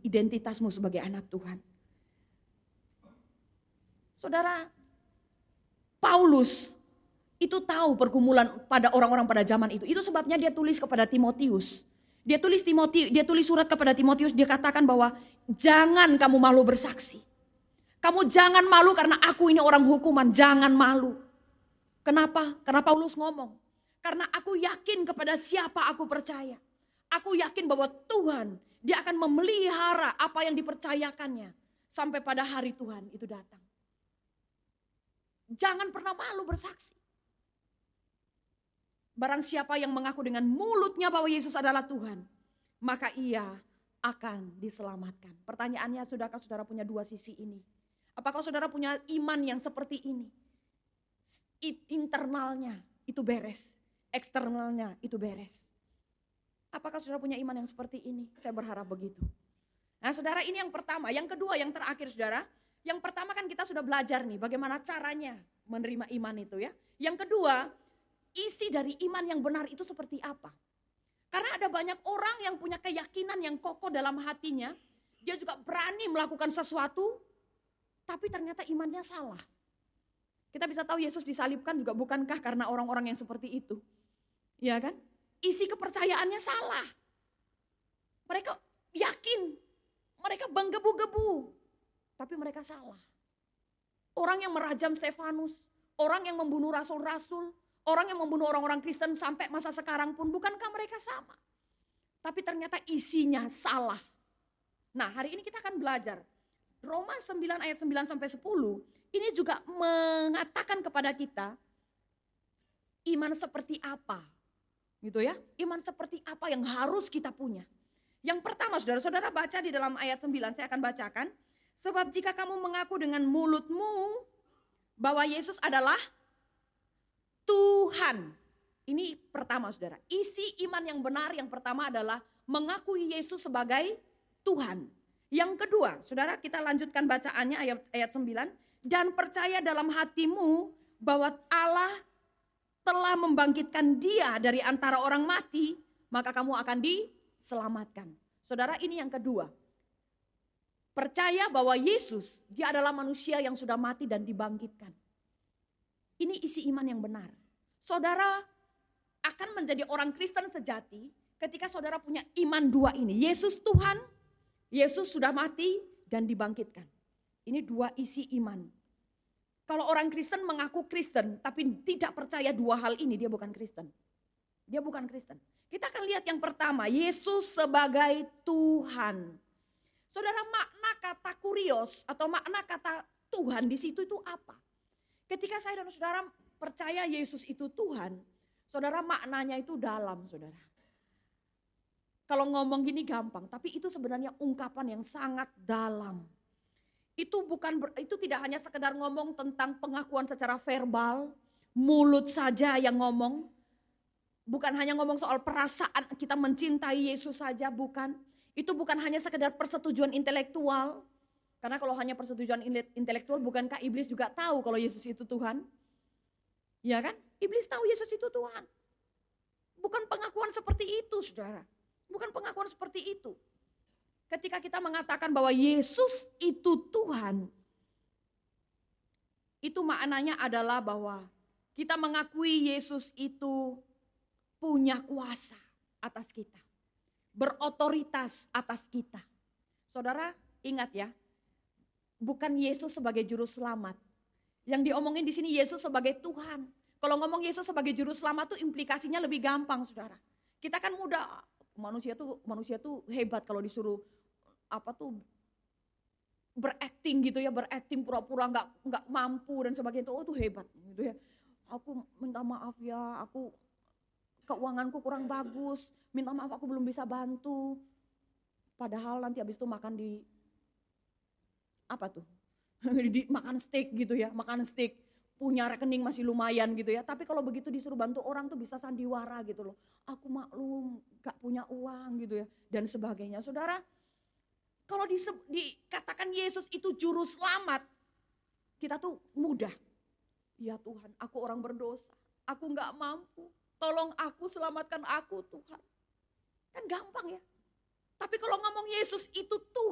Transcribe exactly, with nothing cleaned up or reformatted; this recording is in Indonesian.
identitasmu sebagai anak Tuhan. Saudara, Paulus itu tahu pergumulan pada orang-orang pada zaman itu. Itu sebabnya dia tulis kepada Timotius. Dia tulis Timoti, dia tulis surat kepada Timotius, dia katakan bahwa jangan kamu malu bersaksi. Kamu jangan malu karena aku ini orang hukuman, jangan malu. Kenapa? Karena Paulus ngomong, karena aku yakin kepada siapa aku percaya. Aku yakin bahwa Tuhan, dia akan memelihara apa yang dipercayakannya sampai pada hari Tuhan itu datang. Jangan pernah malu bersaksi. Barang siapa yang mengaku dengan mulutnya bahwa Yesus adalah Tuhan, maka ia akan diselamatkan. Pertanyaannya, sudahkah saudara punya dua sisi ini? Apakah saudara punya iman yang seperti ini? Internalnya itu beres, eksternalnya itu beres. Apakah saudara punya iman yang seperti ini? Saya berharap begitu. Nah saudara, ini yang pertama. Yang kedua, yang terakhir saudara. Yang pertama kan kita sudah belajar nih bagaimana caranya menerima iman itu ya. Yang kedua, isi dari iman yang benar itu seperti apa? Karena ada banyak orang yang punya keyakinan yang kokoh dalam hatinya. Dia juga berani melakukan sesuatu, tapi ternyata imannya salah. Kita bisa tahu Yesus disalibkan juga bukankah karena orang-orang yang seperti itu. Ya kan? Isi kepercayaannya salah. Mereka yakin, mereka menggebu-gebu, tapi mereka salah. Orang yang merajam Stefanus, orang yang membunuh rasul-rasul, orang yang membunuh orang-orang Kristen sampai masa sekarang pun, bukankah mereka sama? Tapi ternyata isinya salah. Nah hari ini kita akan belajar. Roma sembilan ayat sembilan sampai sepuluh ini juga mengatakan kepada kita iman seperti apa. Gitu ya. Iman seperti apa yang harus kita punya. Yang pertama saudara-saudara baca di dalam ayat sembilan, saya akan bacakan. Sebab jika kamu mengaku dengan mulutmu bahwa Yesus adalah Tuhan. Ini pertama saudara. Isi iman yang benar yang pertama adalah mengakui Yesus sebagai Tuhan. Yang kedua, saudara kita lanjutkan bacaannya ayat, ayat sembilan. Dan percaya dalam hatimu bahwa Allah telah membangkitkan dia dari antara orang mati, maka kamu akan diselamatkan. Saudara, ini yang kedua. Percaya bahwa Yesus, dia adalah manusia yang sudah mati dan dibangkitkan. Ini isi iman yang benar. Saudara akan menjadi orang Kristen sejati ketika saudara punya iman dua ini. Yesus Tuhan, Yesus sudah mati dan dibangkitkan. Ini dua isi iman. Kalau orang Kristen mengaku Kristen tapi tidak percaya dua hal ini, dia bukan Kristen. Dia bukan Kristen. Kita akan lihat yang pertama, Yesus sebagai Tuhan. Saudara, makna kata kurios atau makna kata Tuhan di situ itu apa? Ketika saya dan saudara percaya Yesus itu Tuhan, saudara maknanya itu dalam, saudara. Kalau ngomong gini gampang, tapi itu sebenarnya ungkapan yang sangat dalam. Itu bukan itu tidak hanya sekedar ngomong tentang pengakuan secara verbal, mulut saja yang ngomong. Bukan hanya ngomong soal perasaan kita mencintai Yesus saja, bukan. Itu bukan hanya sekedar persetujuan intelektual. Karena kalau hanya persetujuan intelektual, bukankah iblis juga tahu kalau Yesus itu Tuhan? Ya kan? Iblis tahu Yesus itu Tuhan. Bukan pengakuan seperti itu, saudara. Bukan pengakuan seperti itu. Ketika kita mengatakan bahwa Yesus itu Tuhan, itu maknanya adalah bahwa kita mengakui Yesus itu punya kuasa atas kita. Berotoritas atas kita. Saudara ingat ya, bukan Yesus sebagai juru selamat. Yang diomongin di sini Yesus sebagai Tuhan. Kalau ngomong Yesus sebagai juru selamat tuh implikasinya lebih gampang, saudara. Kita kan mudah, manusia tuh manusia tuh hebat kalau disuruh apa tuh berakting gitu ya, berakting pura-pura nggak nggak mampu dan sebagainya. Oh tuh hebat gitu ya. Aku minta maaf ya, aku keuanganku kurang bagus, minta maaf aku belum bisa bantu. Padahal nanti habis itu makan di apa tuh? di makan steak gitu ya, makan steak. Punya rekening masih lumayan gitu ya. Tapi kalau begitu disuruh bantu orang tuh bisa sandiwara gitu loh. Aku maklum gak punya uang gitu ya. Dan sebagainya. Saudara, kalau dikatakan Yesus itu juru selamat, kita tuh mudah. Ya Tuhan, aku orang berdosa. Aku gak mampu. Tolong aku, selamatkan aku Tuhan. Kan gampang ya. Tapi kalau ngomong Yesus itu Tuhan.